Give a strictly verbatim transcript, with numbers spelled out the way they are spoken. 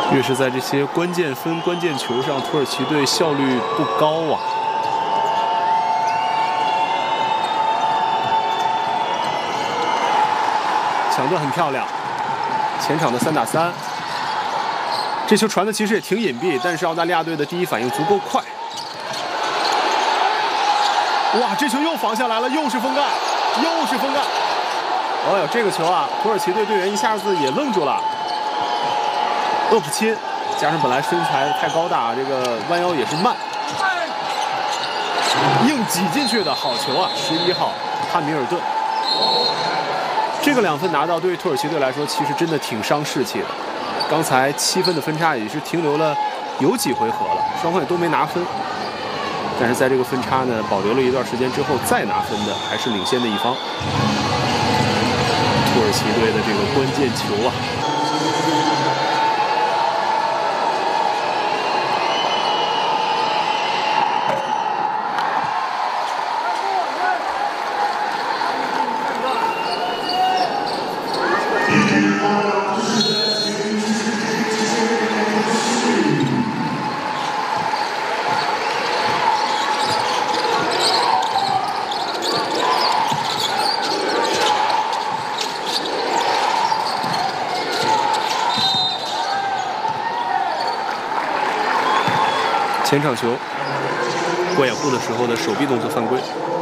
越是在这些关键分、关键球上，土耳其队效率不高啊。抢断很漂亮，前场的三打三。这球传的其实也挺隐蔽，但是澳大利亚队的第一反应足够快。哇，这球又防下来了，又是封盖，又是封盖。哦呦，这个球啊，土耳其队队员一下子也愣住了。厄普钦加上本来身材太高大，这个弯腰也是慢，硬挤进去的好球啊！十一号汉密尔顿，这个两分拿到，对于土耳其队来说，其实真的挺伤士气的。刚才七分的分差也是停留了有几回合了，双方也都没拿分。但是在这个分差呢，保留了一段时间之后再拿分的，还是领先的一方。土耳其队的这个关键球啊！前场球，过掩护的时候的手臂动作犯规。